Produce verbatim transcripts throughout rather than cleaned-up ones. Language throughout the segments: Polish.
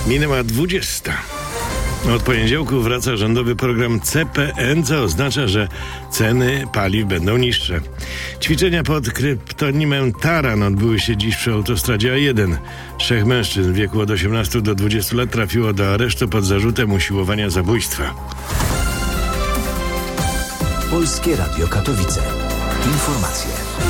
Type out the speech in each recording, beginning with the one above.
Minęła dwudziesta. Od poniedziałku wraca rządowy program C P N, co oznacza, że ceny paliw będą niższe. Ćwiczenia pod kryptonimem Taran odbyły się dziś przy autostradzie A jeden. Trzech mężczyzn w wieku od osiemnastu do dwudziestu lat trafiło do aresztu pod zarzutem usiłowania zabójstwa. Polskie Radio Katowice. Informacje.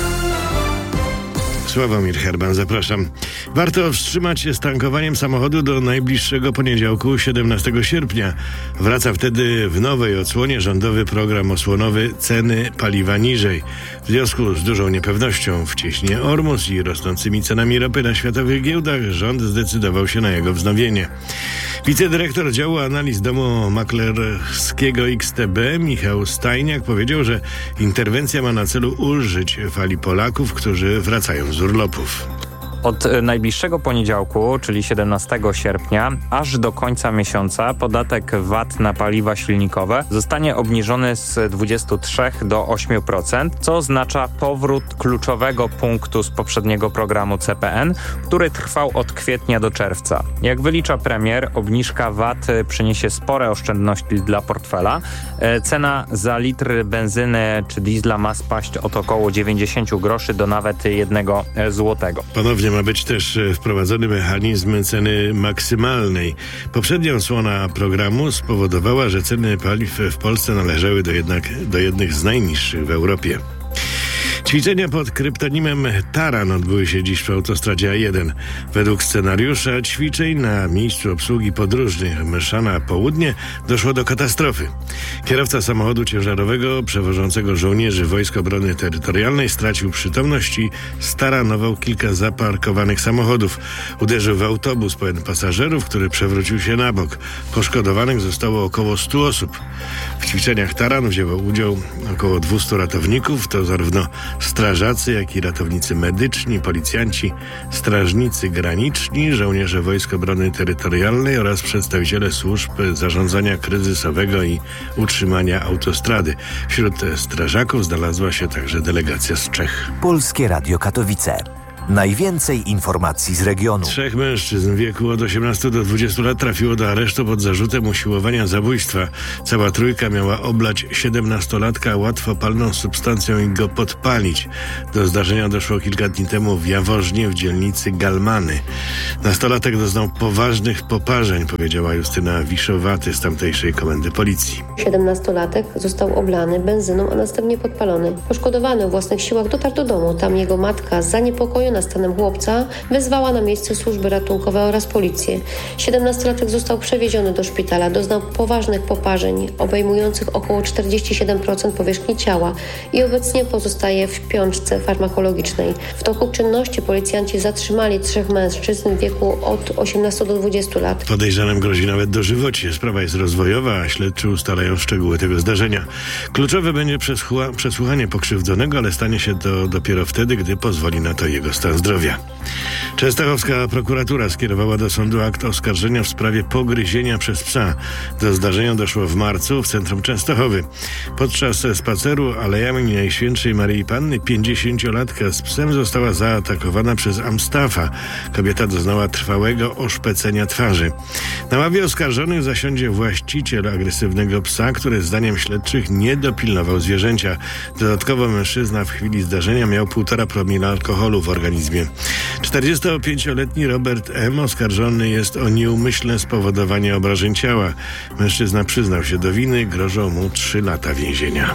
Sławomir Herban, zapraszam. Warto wstrzymać się z tankowaniem samochodu do najbliższego poniedziałku, siedemnastego sierpnia. Wraca wtedy w nowej odsłonie rządowy program osłonowy Ceny paliwa niżej. W związku z dużą niepewnością w cieśnie Ormus i rosnącymi cenami ropy na światowych giełdach rząd zdecydował się na jego wznowienie. Wicedyrektor działu analiz domu maklerskiego X T B Michał Stajniak powiedział, że interwencja ma na celu ulżyć fali Polaków, którzy wracają z urlopów. Od najbliższego poniedziałku, czyli siedemnastego sierpnia, aż do końca miesiąca podatek V A T na paliwa silnikowe zostanie obniżony z dwudziestu trzech do ośmiu procent, co oznacza powrót kluczowego punktu z poprzedniego programu C P N, który trwał od kwietnia do czerwca. Jak wylicza premier, obniżka V A T przyniesie spore oszczędności dla portfela. Cena za litr benzyny czy diesla ma spaść od około dziewięćdziesięciu groszy do nawet jednego złotego. Ponownie ma być też wprowadzony mechanizm ceny maksymalnej. Poprzednia odsłona programu spowodowała, że ceny paliw w Polsce należały do, jednak, do jednych z najniższych w Europie. Ćwiczenia pod kryptonimem Taran odbyły się dziś przy autostradzie A jeden. Według scenariusza ćwiczeń na miejscu obsługi podróżnych Meszana Południe doszło do katastrofy. Kierowca samochodu ciężarowego przewożącego żołnierzy Wojsk Obrony Terytorialnej stracił przytomność i staranował kilka zaparkowanych samochodów. Uderzył w autobus pełen pasażerów, który przewrócił się na bok. Poszkodowanych zostało około stu osób. W ćwiczeniach Taran wzięło udział około dwustu ratowników, to zarówno strażacy, jak i ratownicy medyczni, policjanci, strażnicy graniczni, żołnierze Wojsk Obrony Terytorialnej oraz przedstawiciele służb zarządzania kryzysowego i utrzymania autostrady. Wśród strażaków znalazła się także delegacja z Czech. Polskie Radio Katowice. Najwięcej informacji z regionu. Trzech mężczyzn w wieku od osiemnastu do dwudziestu lat trafiło do aresztu pod zarzutem usiłowania zabójstwa. Cała trójka miała oblać siedemnastolatka łatwopalną substancją i go podpalić. Do zdarzenia doszło kilka dni temu w Jaworznie w dzielnicy Galmany. Nastolatek doznał poważnych poparzeń, powiedziała Justyna Wiszowaty z tamtejszej komendy policji. siedemnastolatek został oblany benzyną, a następnie podpalony. Poszkodowany o własnych siłach dotarł do domu. Tam jego matka, zaniepokojona stanem chłopca, wezwała na miejsce służby ratunkowe oraz policję. siedemnastolatek został przewieziony do szpitala. Doznał poważnych poparzeń obejmujących około czterdzieści siedem procent powierzchni ciała i obecnie pozostaje w śpiączce farmakologicznej. W toku czynności policjanci zatrzymali trzech mężczyzn w wieku od osiemnastu do dwudziestu lat. Podejrzanym grozi nawet dożywocie. Sprawa jest rozwojowa, a śledczy ustalają szczegóły tego zdarzenia. Kluczowe będzie przesłucha- przesłuchanie pokrzywdzonego, ale stanie się to dopiero wtedy, gdy pozwoli na to jego stan zdrowia. Częstochowska prokuratura skierowała do sądu akt oskarżenia w sprawie pogryzienia przez psa. Do zdarzenia doszło w marcu w centrum Częstochowy. Podczas spaceru alejami Najświętszej Maryi Panny pięćdziesięciolatka z psem została zaatakowana przez Amstafa. Kobieta doznała trwałego oszpecenia twarzy. Na ławie oskarżonych zasiądzie właściciel agresywnego psa, który zdaniem śledczych nie dopilnował zwierzęcia. Dodatkowo mężczyzna w chwili zdarzenia miał półtora promila alkoholu w organizmie. czterdziestopięcioletni Robert M. oskarżony jest o nieumyślne spowodowanie obrażeń ciała. Mężczyzna przyznał się do winy, grożą mu trzy lata więzienia.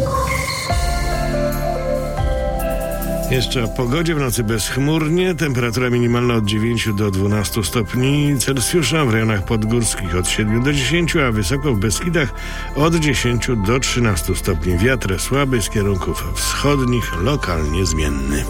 Jeszcze o pogodzie. W nocy bezchmurnie, temperatura minimalna od dziewięciu do dwunastu stopni Celsjusza, w rejonach podgórskich od siedmiu do dziesięciu, a wysoko w Beskidach od dziesięciu do trzynastu stopni. Wiatr słaby z kierunków wschodnich, lokalnie zmienny.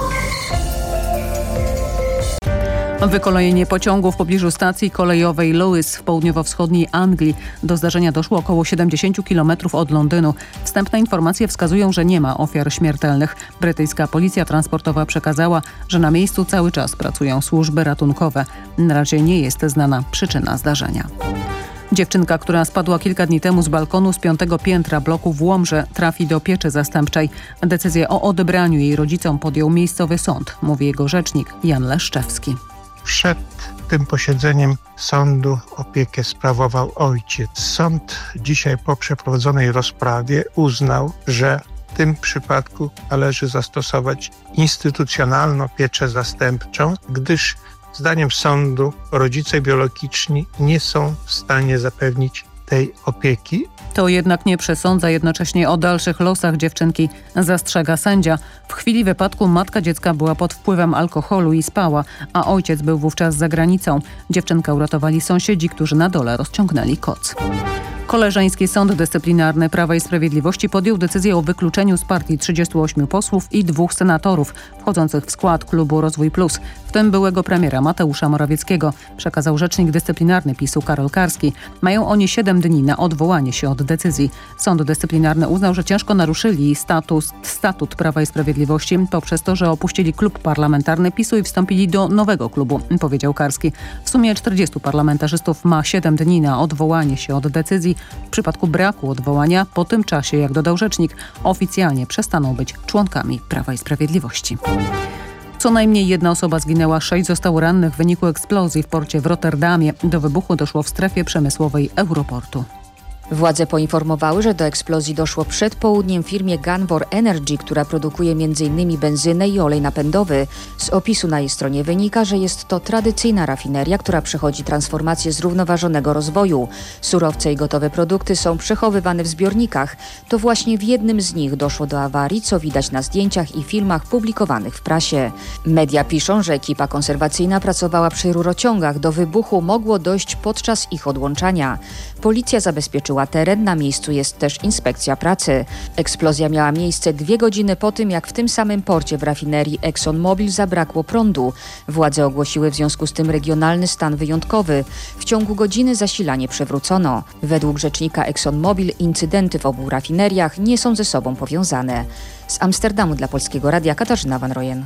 Wykolejenie pociągu w pobliżu stacji kolejowej Lewis w południowo-wschodniej Anglii. Do zdarzenia doszło około siedemdziesięciu kilometrów od Londynu. Wstępne informacje wskazują, że nie ma ofiar śmiertelnych. Brytyjska policja transportowa przekazała, że na miejscu cały czas pracują służby ratunkowe. Na razie nie jest znana przyczyna zdarzenia. Dziewczynka, która spadła kilka dni temu z balkonu z piątego piętra bloku w Łomży, trafi do pieczy zastępczej. Decyzję o odebraniu jej rodzicom podjął miejscowy sąd, mówi jego rzecznik Jan Leszczewski. Przed tym posiedzeniem sądu opiekę sprawował ojciec. Sąd dzisiaj po przeprowadzonej rozprawie uznał, że w tym przypadku należy zastosować instytucjonalną pieczę zastępczą, gdyż zdaniem sądu rodzice biologiczni nie są w stanie zapewnić tej opieki. To jednak nie przesądza jednocześnie o dalszych losach dziewczynki, zastrzega sędzia. W chwili wypadku matka dziecka była pod wpływem alkoholu i spała, a ojciec był wówczas za granicą. Dziewczynkę uratowali sąsiedzi, którzy na dole rozciągnęli koc. Koleżeński Sąd Dyscyplinarny Prawa i Sprawiedliwości podjął decyzję o wykluczeniu z partii trzydziestu ośmiu posłów i dwóch senatorów wchodzących w skład klubu Rozwój Plus, w tym byłego premiera Mateusza Morawieckiego, przekazał rzecznik dyscyplinarny PiSu Karol Karski. Mają oni siedem dni na odwołanie się od decyzji. Sąd Dyscyplinarny uznał, że ciężko naruszyli status, statut Prawa i Sprawiedliwości poprzez to, że opuścili klub parlamentarny PiSu i wstąpili do nowego klubu, powiedział Karski. W sumie czterdziestu parlamentarzystów ma siedem dni na odwołanie się od decyzji. W przypadku braku odwołania, po tym czasie, jak dodał rzecznik, oficjalnie przestaną być członkami Prawa i Sprawiedliwości. Co najmniej jedna osoba zginęła, sześć zostało rannych w wyniku eksplozji w porcie w Rotterdamie. Do wybuchu doszło w strefie przemysłowej Europortu. Władze poinformowały, że do eksplozji doszło przed południem w firmie Gunvor Energy, która produkuje między innymi benzynę i olej napędowy. Z opisu na jej stronie wynika, że jest to tradycyjna rafineria, która przechodzi transformację zrównoważonego rozwoju. Surowce i gotowe produkty są przechowywane w zbiornikach. To właśnie w jednym z nich doszło do awarii, co widać na zdjęciach i filmach publikowanych w prasie. Media piszą, że ekipa konserwacyjna pracowała przy rurociągach. Do wybuchu mogło dojść podczas ich odłączania. Policja zabezpieczyła teren, na miejscu jest też inspekcja pracy. Eksplozja miała miejsce dwie godziny po tym, jak w tym samym porcie w rafinerii ExxonMobil zabrakło prądu. Władze ogłosiły w związku z tym regionalny stan wyjątkowy. W ciągu godziny zasilanie przywrócono. Według rzecznika ExxonMobil incydenty w obu rafineriach nie są ze sobą powiązane. Z Amsterdamu dla Polskiego Radia Katarzyna Van Rojen.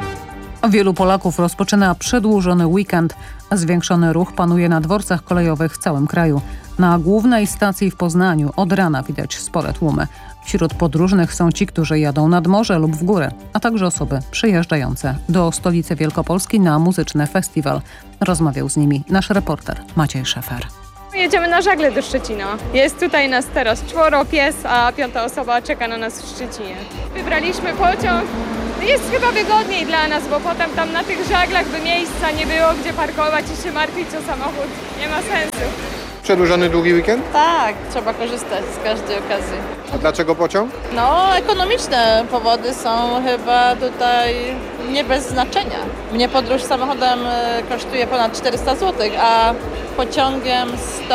Wielu Polaków rozpoczyna przedłużony weekend. Zwiększony ruch panuje na dworcach kolejowych w całym kraju. Na głównej stacji w Poznaniu od rana widać spore tłumy. Wśród podróżnych są ci, którzy jadą nad morze lub w górę, a także osoby przyjeżdżające do stolicy Wielkopolski na muzyczny festiwal. Rozmawiał z nimi nasz reporter Maciej Szefer. Jedziemy na żagle do Szczecina. Jest tutaj nas teraz czworo, pies, a piąta osoba czeka na nas w Szczecinie. Wybraliśmy pociąg. Jest chyba wygodniej dla nas, bo potem tam na tych żaglach by miejsca nie było, gdzie parkować i się martwić o samochód. Nie ma sensu. Przedłużony długi weekend? Tak, trzeba korzystać z każdej okazji. A dlaczego pociąg? No, ekonomiczne powody są chyba tutaj nie bez znaczenia. Mnie podróż samochodem kosztuje ponad czterysta złotych, a pociągiem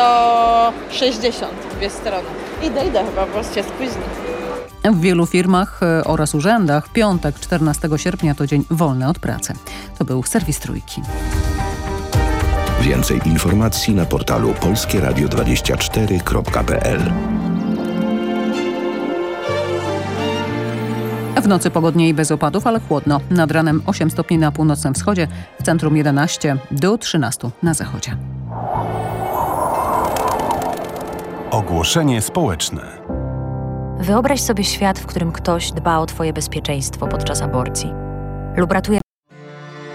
sto sześćdziesiąt, dwie strony. Idę, idę chyba, po prostu się spóźni. W wielu firmach oraz urzędach piątek, czternastego sierpnia to dzień wolny od pracy. To był serwis Trójki. Więcej informacji na portalu polskie radio dwadzieścia cztery kropka p l. W nocy pogodniej bez opadów, ale chłodno. Nad ranem osiem stopni na północnym wschodzie, w centrum jedenaście do trzynastu na zachodzie. Ogłoszenie społeczne. Wyobraź sobie świat, w którym ktoś dba o twoje bezpieczeństwo podczas aborcji lub ratuje